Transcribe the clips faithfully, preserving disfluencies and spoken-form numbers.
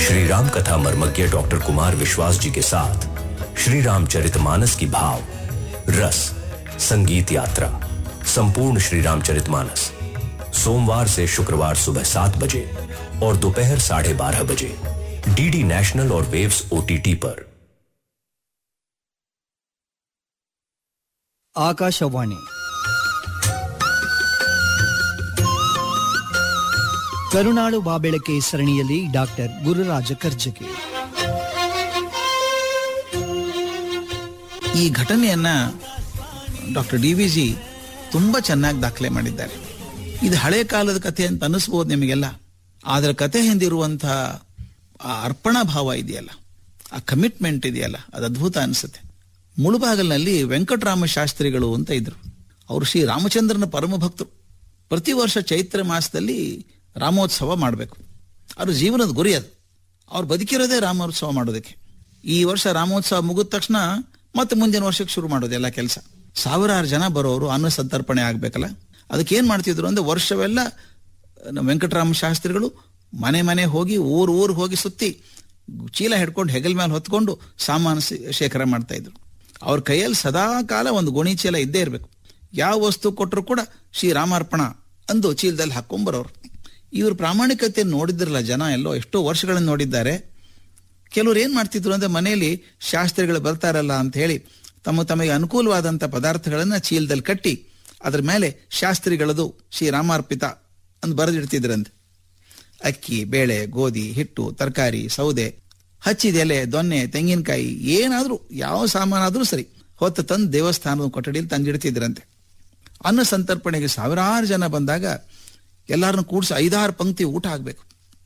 श्री राम कथा मर्मज्ञ डॉक्टर कुमार विश्वास जी के साथ श्री रामचरितमानस की भाव रस संगीत यात्रा संपूर्ण श्री रामचरितमानस सोमवार से शुक्रवार सुबह सात बजे और दोपहर साढ़े बारह बजे डीडी नेशनल और वेव्स ओटीटी पर। ಆಕಾಶವಾಣಿ ಕರುನಾಡು ಬಾಬೆಳಕೆ ಸರಣಿಯಲ್ಲಿ ಡಾಕ್ಟರ್ ಗುರುರಾಜ ಕರ್ಜಗಿ. ಈ ಘಟನೆಯನ್ನ ಡಾಕ್ಟರ್ ಡಿ ವಿ ಜಿ ತುಂಬಾ ಚೆನ್ನಾಗಿ ದಾಖಲೆ ಮಾಡಿದ್ದಾರೆ. ಇದು ಹಳೆ ಕಾಲದ ಕಥೆ ಅಂತ ಅನಿಸ್ಬೋದು ನಿಮಗೆಲ್ಲ, ಆದರೆ ಕಥೆ ಹಿಂದಿರುವಂತಹ ಆ ಅರ್ಪಣಾ ಭಾವ ಇದೆಯಲ್ಲ, ಆ ಕಮಿಟ್ಮೆಂಟ್ ಇದೆಯಲ್ಲ, ಅದು ಅದ್ಭುತ ಅನಿಸುತ್ತೆ. ಮುಳುಬಾಗಲ್ನಲ್ಲಿ ವೆಂಕಟರಾಮ ಶಾಸ್ತ್ರಿಗಳು ಅಂತ ಇದ್ರು. ಅವರು ಶ್ರೀ ರಾಮಚಂದ್ರನ ಪರಮ ಭಕ್ತರು. ಪ್ರತಿ ವರ್ಷ ಚೈತ್ರ ಮಾಸದಲ್ಲಿ ರಾಮೋತ್ಸವ ಮಾಡಬೇಕು, ಅವ್ರ ಜೀವನದ ಗುರಿ ಅದು. ಅವ್ರು ಬದುಕಿರೋದೇ ರಾಮೋತ್ಸವ ಮಾಡೋದಕ್ಕೆ. ಈ ವರ್ಷ ರಾಮೋತ್ಸವ ಮುಗಿದ ತಕ್ಷಣ ಮತ್ತೆ ಮುಂದಿನ ವರ್ಷಕ್ಕೆ ಶುರು ಮಾಡೋದು ಎಲ್ಲ ಕೆಲಸ. ಸಾವಿರಾರು ಜನ ಬರೋರು, ಅನ್ನ ಸಂತರ್ಪಣೆ ಆಗ್ಬೇಕಲ್ಲ, ಅದಕ್ಕೆ ಏನ್ ಮಾಡ್ತಿದ್ರು ಅಂದ್ರೆ ವರ್ಷವೆಲ್ಲ ವೆಂಕಟರಾಮ ಶಾಸ್ತ್ರಿಗಳು ಮನೆ ಮನೆ ಹೋಗಿ ಊರು ಊರು ಹೋಗಿ ಸುತ್ತಿ ಚೀಲ ಹಿಡ್ಕೊಂಡು ಹೆಗಲ್ ಮೇಲೆ ಹೊತ್ಕೊಂಡು ಸಾಮಾನು ಶೇಖರ ಮಾಡ್ತಾ ಇದ್ರು. ಅವ್ರ ಕೈಯಲ್ಲಿ ಸದಾ ಕಾಲ ಒಂದು ಗೋಣಿ ಚೀಲ ಇದ್ದೇ ಇರಬೇಕು. ಯಾವ ವಸ್ತು ಕೊಟ್ಟರು ಕೂಡ ಶ್ರೀ ರಾಮಾರ್ಪಣ ಅಂದು ಚೀಲದಲ್ಲಿ ಹಾಕೊಂಡ್ಬರೋರು. ಇವ್ರ ಪ್ರಾಮಾಣಿಕತೆ ನೋಡಿದ್ರಲ್ಲ ಜನ, ಎಲ್ಲೋ ಎಷ್ಟೋ ವರ್ಷಗಳನ್ನು ನೋಡಿದ್ದಾರೆ. ಕೆಲವ್ರು ಏನ್ ಮಾಡ್ತಿದ್ರು ಅಂದ್ರೆ ಮನೆಯಲ್ಲಿ ಶಾಸ್ತ್ರಿಗಳು ಬರ್ತಾರಲ್ಲ ಅಂತ ಹೇಳಿ ತಮ್ಮ ತಮಗೆ ಅನುಕೂಲವಾದಂತ ಪದಾರ್ಥಗಳನ್ನ ಚೀಲದಲ್ಲಿ ಕಟ್ಟಿ ಅದ್ರ ಮೇಲೆ ಶಾಸ್ತ್ರಿಗಳದು ಶ್ರೀ ರಾಮಾರ್ಪಿತ ಅಂತ ಬರೆದಿಡ್ತಿದ್ರಂತೆ. ಅಕ್ಕಿ, ಬೇಳೆ, ಗೋಧಿ, ಹಿಟ್ಟು, ತರಕಾರಿ, ಸೌದೆ, ಹಚ್ಚಿದ ಎಲೆ, ದೊನ್ನೆ, ತೆಂಗಿನಕಾಯಿ, ಏನಾದ್ರೂ ಯಾವ ಸಾಮಾನಾದ್ರೂ ಸರಿ ಹೊತ್ತು ತಂದು ದೇವಸ್ಥಾನದ ಕೊಠಡಿಯಲ್ಲಿ ತಂದಿಡ್ತಿದ್ರಂತೆ. ಅನ್ನ ಸಂತರ್ಪಣೆಗೆ ಸಾವಿರಾರು ಜನ ಬಂದಾಗ ಎಲ್ಲರನ್ನು ಕೂಡಿಸಿ ಐದಾರು ಪಂಕ್ತಿ ಊಟ ಆಗ್ಬೇಕು.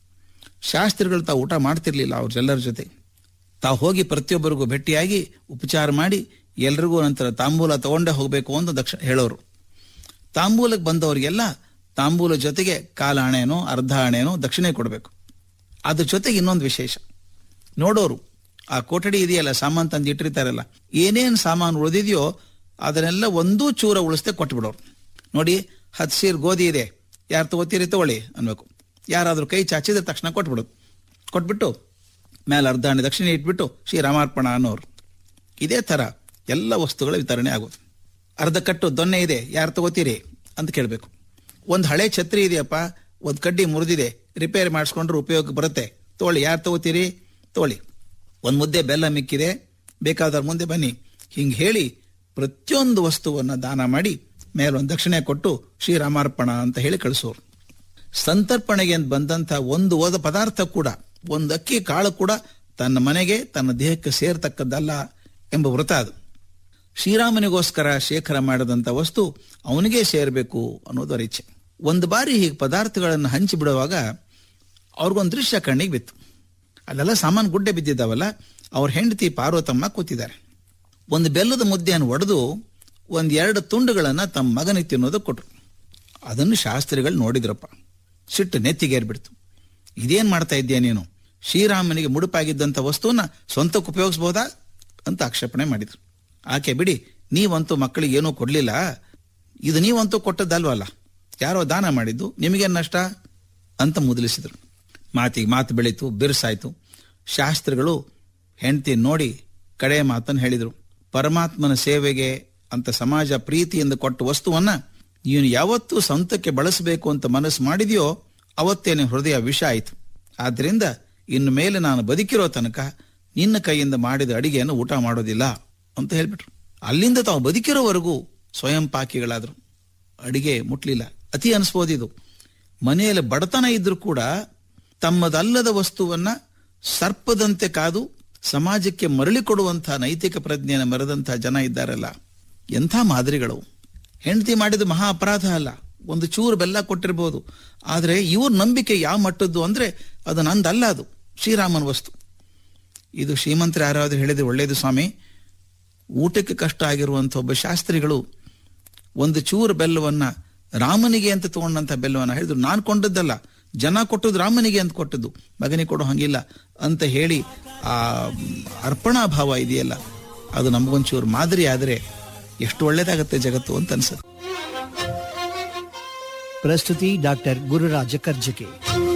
ಶಾಸ್ತ್ರಿಗಳು ತಾವು ಊಟ ಮಾಡ್ತಿರ್ಲಿಲ್ಲ ಅವ್ರೆಲ್ಲರ ಜೊತೆ. ತಾವು ಹೋಗಿ ಪ್ರತಿಯೊಬ್ಬರಿಗೂ ಭೇಟಿಯಾಗಿ ಉಪಚಾರ ಮಾಡಿ ಎಲ್ರಿಗೂ ನಂತರ ತಾಂಬೂಲ ತಗೊಂಡೇ ಹೋಗ್ಬೇಕು ಅಂತ ದಕ್ಷ ಹೇಳೋರು. ತಾಂಬೂಲಕ್ಕೆ ಬಂದವರಿಗೆಲ್ಲ ತಾಂಬೂಲ ಜೊತೆಗೆ ಕಾಲ ಹಣೆನೋ ಅರ್ಧ ಹಣೆನೋ ದಕ್ಷಿಣೆ ಕೊಡಬೇಕು. ಅದ್ರ ಜೊತೆಗೆ ಇನ್ನೊಂದು ವಿಶೇಷ, ನೋಡೋರು ಆ ಕೊಠಡಿ ಇದೆಯಲ್ಲ, ಸಾಮಾನು ತಂದು ಇಟ್ಟಿರ್ತಾರಲ್ಲ, ಏನೇನು ಸಾಮಾನು ಉಳಿದಿದೆಯೋ ಅದನ್ನೆಲ್ಲ ಒಂದೂ ಚೂರ ಉಳಿಸ್ದೆ ಕೊಟ್ಟು ಬಿಡೋರು. ನೋಡಿ, ಹತ್ತು ಸೀರ್ ಗೋಧಿ ಇದೆ, ಯಾರು ತಗೋತೀರಿ ತಗೊಳ್ಳಿ ಅನ್ಬೇಕು. ಯಾರಾದ್ರೂ ಕೈ ಚಾಚಿದ ತಕ್ಷಣ ಕೊಟ್ಬಿಡೋದು. ಕೊಟ್ಬಿಟ್ಟು ಮೇಲೆ ಅರ್ಧ ಹಣೆ ದಕ್ಷಿಣೆ ಇಟ್ಬಿಟ್ಟು ಶ್ರೀ ರಾಮಾರ್ಪಣ ಅನ್ನೋರು. ಇದೇ ತರ ಎಲ್ಲ ವಸ್ತುಗಳ ವಿತರಣೆ ಆಗೋದು. ಅರ್ಧ ಕಟ್ಟು ದೊನ್ನೆ ಇದೆ, ಯಾರು ತಗೋತೀರಿ ಅಂತ ಕೇಳಬೇಕು. ಒಂದು ಹಳೆ ಛತ್ರಿ ಇದೆಯಪ್ಪ, ಒಂದು ಕಡ್ಡಿ ಮುರಿದಿದೆ, ರಿಪೇರಿ ಮಾಡಿಸ್ಕೊಂಡ್ರೆ ಉಪಯೋಗ ಬರುತ್ತೆ, ತಗೊಳ್ಳಿ, ಯಾರು ತಗೋತೀರಿ ತಗೊಳ್ಳಿ. ಒಂದು ಮುದ್ದೆ ಬೆಲ್ಲ ಮಿಕ್ಕಿದೆ, ಬೇಕಾದವ್ರ ಮುಂದೆ ಬನ್ನಿ. ಹಿಂಗೆ ಹೇಳಿ ಪ್ರತಿಯೊಂದು ವಸ್ತುವನ್ನ ದಾನ ಮಾಡಿ ಮೇಲೊಂದು ದಕ್ಷಿಣೆ ಕೊಟ್ಟು ಶ್ರೀರಾಮಾರ್ಪಣ ಅಂತ ಹೇಳಿ ಕಳಿಸೋರು. ಸಂತರ್ಪಣೆಗೆ ಅಂತ ಬಂದಂತ ಒಂದು ಓದ ಪದಾರ್ಥ ಕೂಡ, ಒಂದು ಅಕ್ಕಿ ಕಾಳು ಕೂಡ ತನ್ನ ಮನೆಗೆ ತನ್ನ ದೇಹಕ್ಕೆ ಸೇರ್ತಕ್ಕದ್ದಲ್ಲ ಎಂಬ ವ್ರತ ಅದು. ಶ್ರೀರಾಮನಿಗೋಸ್ಕರ ಶೇಖರ ಮಾಡಿದಂಥ ವಸ್ತು ಅವನಿಗೆ ಸೇರಬೇಕು ಅನ್ನೋದು ಅವರ ಇಚ್ಛೆ. ಒಂದು ಬಾರಿ ಹೀಗೆ ಪದಾರ್ಥಗಳನ್ನು ಹಂಚಿ ಬಿಡುವಾಗ ಅವ್ರಿಗೊಂದು ದೃಶ್ಯ ಕಣ್ಣಿಗೆ ಬಿತ್ತು. ಅಲ್ಲೆಲ್ಲ ಸಾಮಾನು ಗುಡ್ಡೆ ಬಿದ್ದಿದ್ದಾವಲ್ಲ, ಅವ್ರ ಹೆಂಡತಿ ಪಾರ್ವತಮ್ಮ ಕೂತಿದ್ದಾರೆ. ಒಂದು ಬೆಲ್ಲದ ಮುದ್ದೆಯನ್ನು ಒಡೆದು ಒಂದ್ ಎರಡು ತುಂಡುಗಳನ್ನ ತಮ್ಮ ಮಗನಿಗೆ ತಿನ್ನೋದಕ್ಕೆ ಕೊಟ್ರು. ಅದನ್ನು ಶಾಸ್ತ್ರಿಗಳು ನೋಡಿದ್ರಪ್ಪ, ಸಿಟ್ಟು ನೆತ್ತಿಗೇರ್ಬಿಡ್ತು. ಇದೇನ್ ಮಾಡ್ತಾ ಇದ್ದೀಯ ನೀನು? ಶ್ರೀರಾಮನಿಗೆ ಮುಡುಪಾಗಿದ್ದಂಥ ವಸ್ತುವನ್ನ ಸ್ವಂತಕ್ಕೆ ಉಪಯೋಗಿಸಬಹುದಾ ಅಂತ ಆಕ್ಷೇಪಣೆ ಮಾಡಿದ್ರು. ಆಕೆ, ಬಿಡಿ, ನೀವಂತೂ ಮಕ್ಕಳಿಗೆ ಏನೂ ಕೊಡ್ಲಿಲ್ಲ, ಇದು ನೀವಂತೂ ಕೊಟ್ಟದ್ದಲ್ವಲ್ಲ, ಯಾರೋ ದಾನ ಮಾಡಿದ್ದು, ನಿಮಗೇನು ನಷ್ಟ ಅಂತ ಮುದಲಿಸಿದ್ರು. ಮಾತಿಗೆ ಮಾತು ಬೆಳೀತು, ಬಿರುಸಾಯ್ತು. ಶಾಸ್ತ್ರಿಗಳು ಹೆಂಡತಿ ನೋಡಿ ಕಡೆ ಮಾತನ್ನು ಹೇಳಿದ್ರು. ಪರಮಾತ್ಮನ ಸೇವೆಗೆ ಅಂತ ಸಮಾಜ ಪ್ರೀತಿಯಿಂದ ಕೊಟ್ಟ ವಸ್ತುವನ್ನ ನೀನು ಯಾವತ್ತೂ ಸ್ವಂತಕ್ಕೆ ಬಳಸಬೇಕು ಅಂತ ಮನಸ್ಸು ಮಾಡಿದೆಯೋ ಅವತ್ತೇನೆ ಹೃದಯ ವಿಷ ಆಯಿತು. ಆದ್ರಿಂದ ಇನ್ನು ಮೇಲೆ ನಾನು ಬದುಕಿರೋ ತನಕ ನಿನ್ನ ಕೈಯಿಂದ ಮಾಡಿದ ಅಡಿಗೆಯನ್ನು ಊಟ ಮಾಡೋದಿಲ್ಲ ಅಂತ ಹೇಳ್ಬಿಟ್ರು. ಅಲ್ಲಿಂದ ತಾವು ಬದುಕಿರೋವರೆಗೂ ಸ್ವಯಂ ಪಾಕಿಗಳಾದ್ರು, ಅಡಿಗೆ ಮುಟ್ಲಿಲ್ಲ. ಅತಿ ಅನಿಸ್ಬೋದಿದು. ಮನೆಯಲ್ಲಿ ಬಡತನ ಇದ್ರೂ ಕೂಡ ತಮ್ಮದಲ್ಲದ ವಸ್ತುವನ್ನ ಸರ್ಪದಂತೆ ಕಾದು ಸಮಾಜಕ್ಕೆ ಮರಳಿ ಕೊಡುವಂತಹ ನೈತಿಕ ಪ್ರಜ್ಞೆಯನ್ನು ಮೆರೆದಂತಹ ಜನ ಇದ್ದಾರಲ್ಲ, ಎಂಥ ಮಾದರಿಗಳು. ಹೆಂಡತಿ ಮಾಡಿದ ಮಹಾ ಅಪರಾಧ ಅಲ್ಲ, ಒಂದು ಚೂರು ಬೆಲ್ಲ ಕೊಟ್ಟಿರ್ಬೋದು. ಆದರೆ ಇವ್ರ ನಂಬಿಕೆ ಯಾವ ಮಟ್ಟದ್ದು ಅಂದ್ರೆ ಅದು ನಂದಲ್ಲ, ಅದು ಶ್ರೀರಾಮನ ವಸ್ತು. ಇದು ಶ್ರೀಮಂತರ ಯಾರಾದ್ರೂ ಹೇಳಿದ್ರೆ ಒಳ್ಳೇದು ಸ್ವಾಮಿ. ಊಟಕ್ಕೆ ಕಷ್ಟ ಆಗಿರುವಂಥ ಒಬ್ಬ ಶಾಸ್ತ್ರಿಗಳು ಒಂದು ಚೂರು ಬೆಲ್ಲವನ್ನ ರಾಮನಿಗೆ ಅಂತ ತಗೊಂಡಂತ ಬೆಲ್ಲವನ್ನ ಹೇಳಿದ್ರು. ನಾನು ಕೊಂಡದ್ದಲ್ಲ, ಜನ ಕೊಟ್ಟದ್ದು ರಾಮನಿಗೆ ಅಂತ ಕೊಟ್ಟದ್ದು, ಮಗನಿಗೆ ಕೊಡೋ ಹಂಗಿಲ್ಲ ಅಂತ ಹೇಳಿ ಆ ಅರ್ಪಣಾ ಭಾವ ಇದೆಯಲ್ಲ, ಅದು ನಮಗೊಂಚೂರು ಮಾದರಿ ಆದರೆ ಎಷ್ಟು ಒಳ್ಳೇದಾಗತ್ತೆ ಜಗತ್ತು ಅಂತ ಅನ್ಸುತ್ತೆ. ಪ್ರಸ್ತುತಿ ಡಾಕ್ಟರ್ ಗುರುರಾಜ ಕರ್ಜಗಿ.